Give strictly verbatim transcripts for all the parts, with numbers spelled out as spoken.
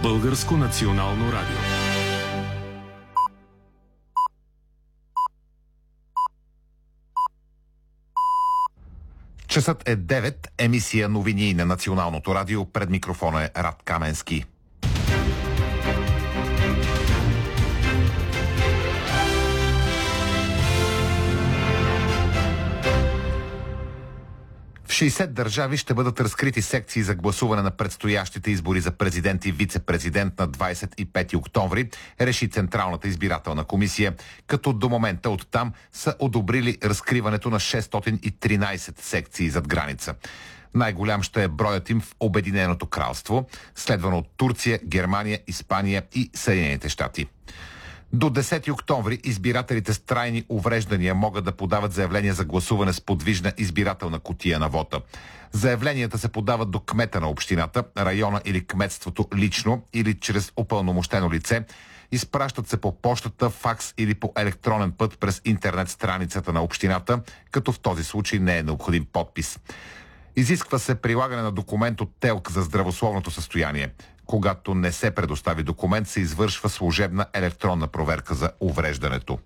Българско национално радио. Часът е девет, емисия новини на Националното радио. Пред микрофона е Рад Каменски. В шейсет държави ще бъдат разкрити секции за гласуване на предстоящите избори за президент и вице-президент на двадесет и пети октомври, реши Централната избирателна комисия, като до момента оттам са одобрили разкриването на шестстотин и тринадесет секции зад граница. Най-голям ще е броят им в Обединеното кралство, следвано от Турция, Германия, Испания и Съединените щати. До десети октомври избирателите с трайни увреждания могат да подават заявления за гласуване с подвижна избирателна кутия на вота. Заявленията се подават до кмета на общината, района или кметството лично или чрез упълномощено лице. Изпращат се по пощата, факс или по електронен път през интернет страницата на общината, като в този случай не е необходим подпис. Изисква се прилагане на документ от ТЕЛК за здравословното състояние. Когато не се предостави документ, се извършва служебна електронна проверка за увреждането.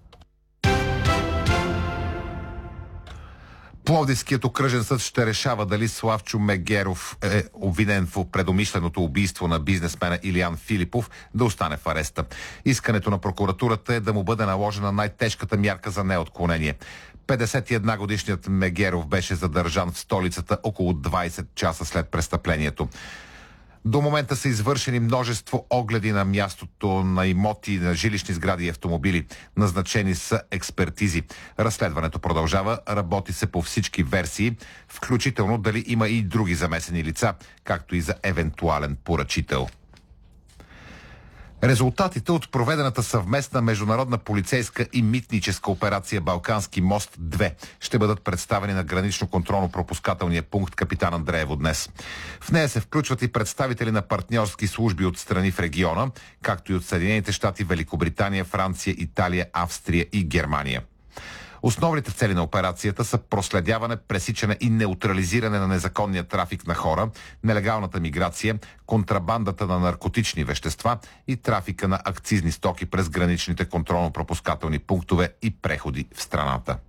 Пловдивският окръжен съд ще решава дали Славчо Мегеров е обвинен в предумишленото убийство на бизнесмена Илиян Филипов да остане в ареста. Искането на прокуратурата е да му бъде наложена най-тежката мярка за неотклонение. петдесет и една годишният Мегеров беше задържан в столицата около двадесет часа след престъплението. До момента са извършени множество огледи на мястото на имоти, на жилищни сгради и автомобили. Назначени са експертизи. Разследването продължава, работи се по всички версии, включително дали има и други замесени лица, както и за евентуален поръчител. Резултатите от проведената съвместна международна полицейска и митническа операция Балкански мост две ще бъдат представени на гранично-контролно-пропускателния пункт Капитан Андреево днес. В нея се включват и представители на партньорски служби от страни в региона, както и от Съединените щати, Великобритания, Франция, Италия, Австрия и Германия. Основните цели на операцията са проследяване, пресичане и неутрализиране на незаконния трафик на хора, нелегалната миграция, контрабандата на наркотични вещества и трафика на акцизни стоки през граничните контролно-пропускателни пунктове и преходи в страната.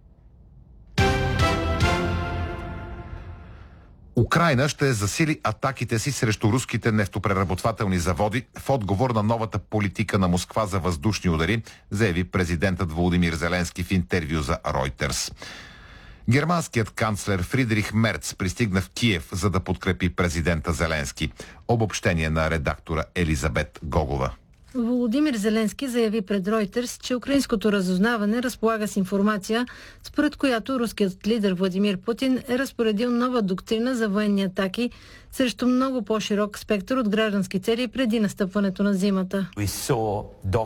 Украйна ще засили атаките си срещу руските нефтопреработвателни заводи в отговор на новата политика на Москва за въздушни удари, заяви президентът Володимир Зеленски в интервю за Reuters. Германският канцлер Фридрих Мерц пристигна в Киев, за да подкрепи президента Зеленски. Обобщение на редактора Елизабет Гогова. Володимир Зеленски заяви пред Reuters, че украинското разузнаване разполага с информация, според която руският лидер Владимир Путин е разпоредил нова доктрина за военни атаки срещу много по-широк спектър от граждански цели преди настъпването на зимата.